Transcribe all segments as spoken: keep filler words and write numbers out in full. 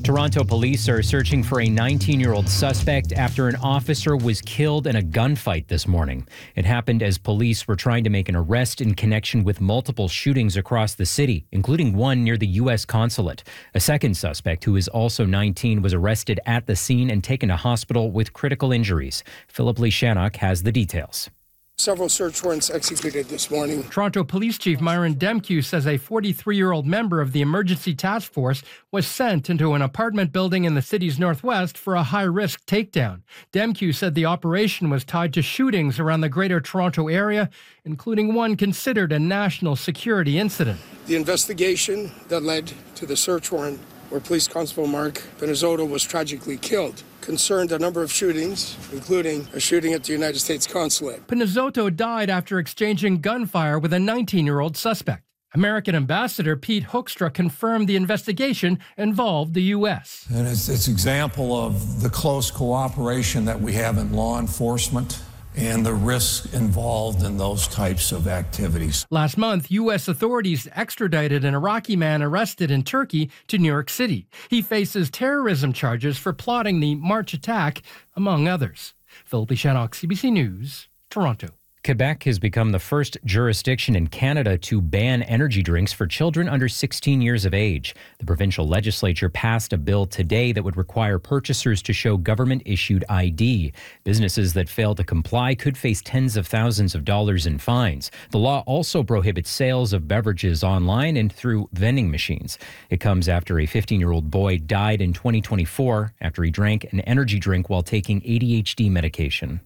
Toronto police are searching for a nineteen-year-old suspect after an officer was killed in a gunfight this morning. It happened as police were trying to make an arrest in connection with multiple shootings across the city, including one near the U S consulate. A second suspect, who is also nineteen, was arrested at the scene and taken to hospital with critical injuries. Philip Lee Shannock has the details. Several search warrants executed this morning. Toronto Police Chief Myron Demkiw says a forty-three-year-old member of the Emergency Task Force was sent into an apartment building in the city's northwest for a high-risk takedown. Demkiw said the operation was tied to shootings around the Greater Toronto area, including one considered a national security incident. The investigation that led to the search warrant, where Police Constable Mark Pinizzotto was tragically killed, concerned a number of shootings, including a shooting at the United States consulate. Pinizzotto died after exchanging gunfire with a nineteen-year-old suspect. American Ambassador Pete Hoekstra confirmed the investigation involved the U S. And it's it's example of the close cooperation that we have in law enforcement and the risks involved in those types of activities. Last month, U S authorities extradited an Iraqi man arrested in Turkey to New York City. He faces terrorism charges for plotting the March attack, among others. Philip Shannock, C B C News, Toronto. Quebec has become the first jurisdiction in Canada to ban energy drinks for children under sixteen years of age. The provincial legislature passed a bill today that would require purchasers to show government-issued I D. Businesses that fail to comply could face tens of thousands of dollars in fines. The law also prohibits sales of beverages online and through vending machines. It comes after a fifteen-year-old boy died in twenty twenty-four after he drank an energy drink while taking A D H D medication.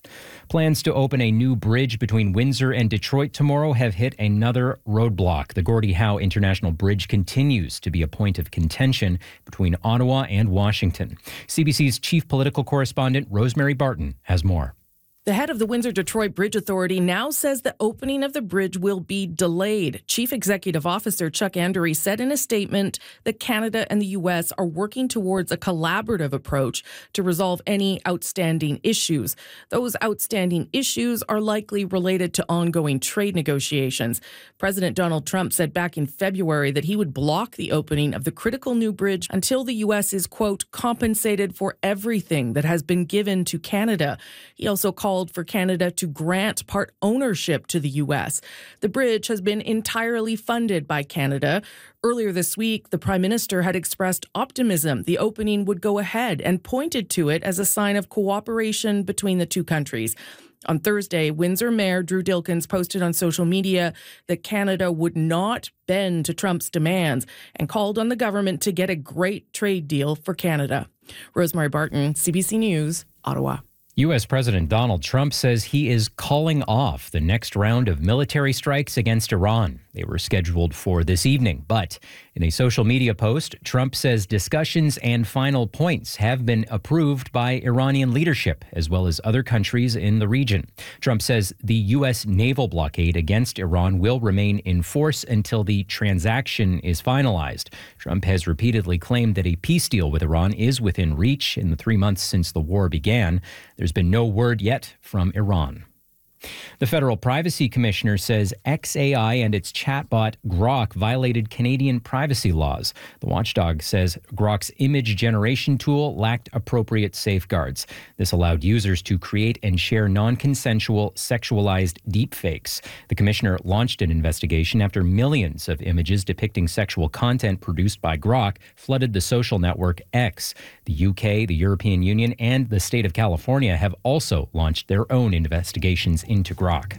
Plans to open a new bridge between Windsor and Detroit tomorrow have hit another roadblock. The Gordie Howe International Bridge continues to be a point of contention between Ottawa and Washington. C B C's chief political correspondent, Rosemary Barton, has more. The head of the Windsor-Detroit Bridge Authority now says the opening of the bridge will be delayed. Chief Executive Officer Chuck Andery said in a statement that Canada and the U S are working towards a collaborative approach to resolve any outstanding issues. Those outstanding issues are likely related to ongoing trade negotiations. President Donald Trump said back in February that he would block the opening of the critical new bridge until the U S is, quote, compensated for everything that has been given to Canada. He also called Called for Canada to grant part ownership to the U S. The bridge has been entirely funded by Canada. Earlier this week, the Prime Minister had expressed optimism the opening would go ahead and pointed to it as a sign of cooperation between the two countries. On Thursday, Windsor Mayor Drew Dilkens posted on social media that Canada would not bend to Trump's demands and called on the government to get a great trade deal for Canada. Rosemary Barton, C B C News, Ottawa. U S. President Donald Trump says he is calling off the next round of military strikes against Iran. They were scheduled for this evening, but in a social media post, Trump says discussions and final points have been approved by Iranian leadership, as well as other countries in the region. Trump says the U S naval blockade against Iran will remain in force until the transaction is finalized. Trump has repeatedly claimed that a peace deal with Iran is within reach in the three months since the war began. There's been no word yet from Iran. The Federal Privacy Commissioner says X A I and its chatbot Grok violated Canadian privacy laws. The watchdog says Grok's image generation tool lacked appropriate safeguards. This allowed users to create and share non-consensual sexualized deepfakes. The commissioner launched an investigation after millions of images depicting sexual content produced by Grok flooded the social network X. The U K, the European Union, and the state of California have also launched their own investigations into Grok.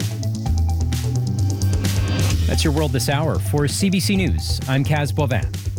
That's your world this hour. For C B C News, I'm Kaz Bovin.